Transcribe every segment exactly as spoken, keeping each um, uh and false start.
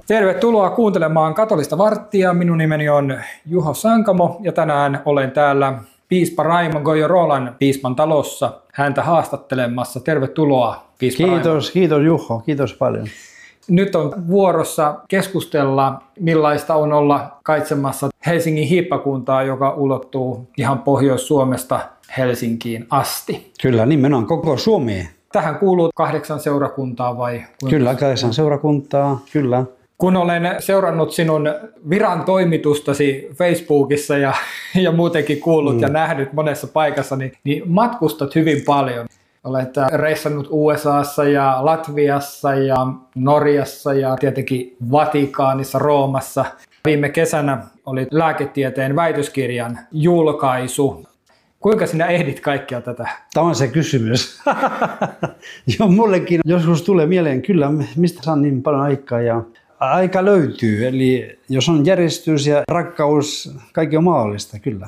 Tervetuloa kuuntelemaan Katolista varttia. Minun nimeni on Juho Sankamo ja tänään olen täällä piispa Raimo Gojorolan piispan talossa häntä haastattelemassa. Tervetuloa, piispa Kiitos, Raimo. kiitos Juho, kiitos paljon. Nyt on vuorossa keskustella, millaista on olla kaitsemassa Helsingin hiippakuntaa, joka ulottuu ihan Pohjois-Suomesta Helsinkiin asti. Kyllä, nimenomaan koko Suomi. Tähän kuuluu kahdeksan seurakuntaa vai? Kyllä, kahdeksan seurakuntaa, kyllä. Kun olen seurannut sinun viran toimitustasi Facebookissa ja, ja muutenkin kuullut mm. ja nähnyt monessa paikassa, niin, niin matkustat hyvin paljon. Olet reissannut U S A:ssa ja Latviassa ja Norjassa ja tietenkin Vatikaanissa, Roomassa. Viime kesänä oli lääketieteen väitöskirjan julkaisu. Kuinka sinä ehdit kaikkea tätä? Tämä on se kysymys. Joo, mullekin joskus tulee mieleen, kyllä, mistä saan niin paljon aikaa. Ja aika löytyy, eli jos on järjestys ja rakkaus, kaikki on mahdollista, kyllä.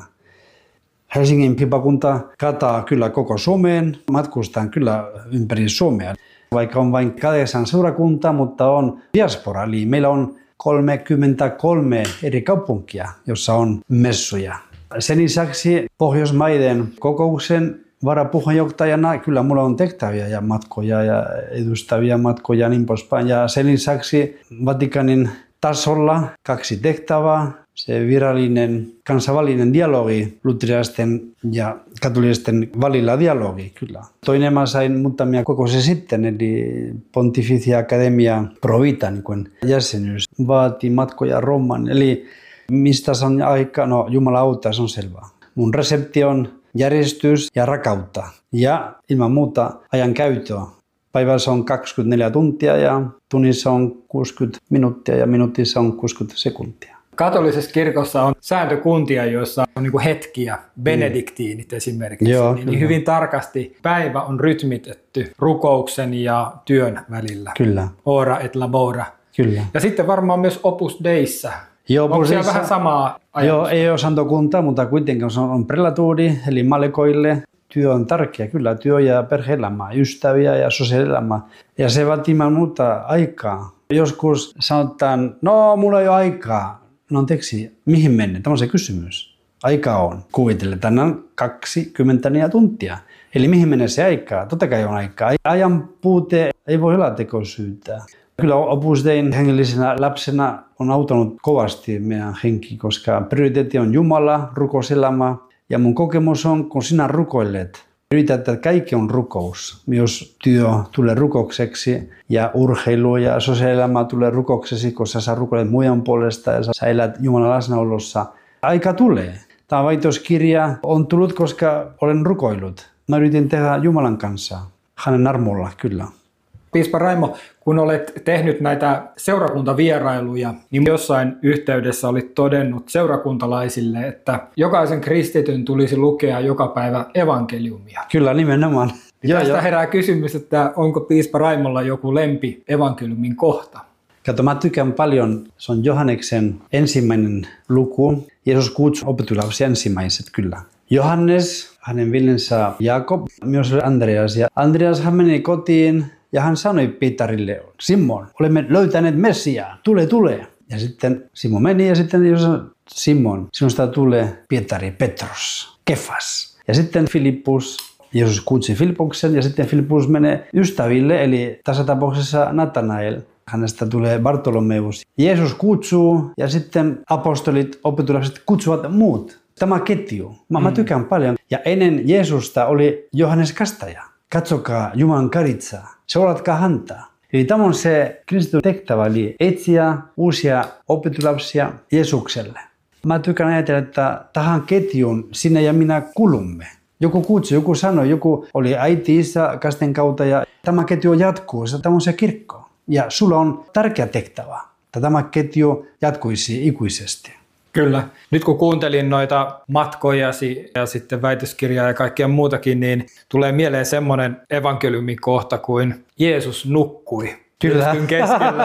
Helsingin hiippakunta kataa kyllä koko Suomeen, matkustan kyllä ympäri Suomea. Vaikka on vain kahdeksan seurakuntaa, mutta on diaspora, eli meillä on kolmekymmentäkolme eri kaupunkia, jossa on messuja. Sen lisäksi Pohjoismaiden kokouksen varapuheenjohtajana kyllä mulla on tehtäviä ja matkoja ja edustavia matkoja ja niin poispäin. Ja sen lisäksi Vatikanin tasolla kaksi tehtävää. Se virallinen kansainvälinen dialogi luterilaisten ja katolisten välillä dialogi kyllä. Toinen mä sain muutamia kokouksia sitten, eli Pontificia Academia Pro Vita niin jäsenyys vaati matkoja Roomaan. Eli mistä saan aikaa? No Jumala auttaa, se on selvää. Mun resepti on järjestys ja rakkautta ja ilman muuta ajan käyttöä. Päivässä on kaksikymmentäneljä tuntia ja tunnissa on kuusikymmentä minuuttia ja minuutissa on kuusikymmentä sekuntia. Katolisessa kirkossa on sääntökuntia, joissa on niin kuin hetkiä, benediktiinit esimerkiksi. Joo, niin, niin hyvin tarkasti päivä on rytmitetty rukouksen ja työn välillä. Kyllä. Ora et labora. Kyllä. Ja sitten varmaan myös Opus Deissä. Joo, onko siellä vähän samaa ajatusta? Joo, ei ole santokunta, mutta kuitenkin se on prelatuuri, eli mallekoille. Työ on tärkeä, kyllä. Työ ja perhe-elämä, ystäviä ja sosiaalielämä. Ja se vaatii muuta aikaa. Joskus sanotaan, no mulla ei ole aikaa. No anteeksi, mihin mennä? Tämä on se kysymys. Aika on. Kuvitellaan, on kaksikymmentäneljä tuntia. Eli mihin menee se aikaa? Totta kai on aikaa. Ajan puute ei voi olla tekosyytä. Kyllä Opus Dein hengellisenä lapsena on auttanut kovasti meidän henki, koska prioriteetti on Jumala, rukouselämä. Ja mun kokemus on, kun sinä rukoilet, yrität, että kaikki on rukous. Myös työ tulee rukoukseksi ja urheilu ja sosiaalielämä tulee rukoukseksi, koska sä rukoilet muiden puolesta ja sä elät Jumalan läsnäolossa. Aika tulee. Tämä väitöskirja on tullut, koska olen rukoillut. Mä yritin tehdä Jumalan kanssa, hänen armolla, kyllä. Piispa Raimo, kun olet tehnyt näitä seurakuntavierailuja, niin jossain yhteydessä olit todennut seurakuntalaisille, että jokaisen kristityn tulisi lukea joka päivä evankeliumia. Kyllä, nimenomaan. Ja tästä jo. herää kysymys, että onko piispa Raimolla joku lempi evankeliumin kohta? Kato, mä tykkään paljon, se on Johanneksen ensimmäinen luku. Jeesus kutsui opetuslapsia ensimmäiset, kyllä. Johannes, hänen veljensä Jaakob, myös Andreas. Ja Andreas hän meni kotiin. Ja hän sanoi Pietarille, Simon, olemme löytäneet Messiaan, tule, tule. Ja sitten Simon meni ja sitten Simon, sinusta tulee Pietari, Petros, Kefas. Ja sitten Filippus, Jeesus kutsui Filippuksen ja sitten Filippus menee ystäville, eli tässä tapauksessa Natanael. Hänestä tulee Bartolomeus. Jeesus kutsuu ja sitten apostolit, opetuslapset kutsuvat muut. Tämä ketju. Mä, mä tykkään paljon. Ja ennen Jeesusta oli Johannes Kastaja. Katsokaa Jumalan karitsaa, seuratkaa häntä. Eli tämä on se kristityn tehtävä, eli etsiä uusia opetuslapsia Jeesukselle. Mä tykkään ajatella, että tähän ketjuun sinä ja minä kulumme. Joku kutsui, joku sanoi, joku oli äiti, isä, kasten kautta ja tämä ketju jatkuu, tämä on se kirkko. Ja sulla on tärkeä tehtävä, että tämä ketju jatkuisi ikuisesti. Kyllä. Nyt kun kuuntelin noita matkojasi ja sitten väitöskirjaa ja kaikkea muutakin, niin tulee mieleen semmoinen evankeliumin kohta kuin Jeesus nukkui. Kyllä. Keskellä.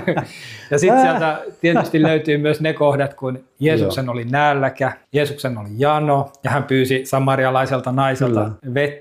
Ja sitten sieltä tietysti löytyy myös ne kohdat, kun Jeesuksen Joo. oli nälkä, Jeesuksen oli jano ja hän pyysi samarialaiselta naiselta vettä.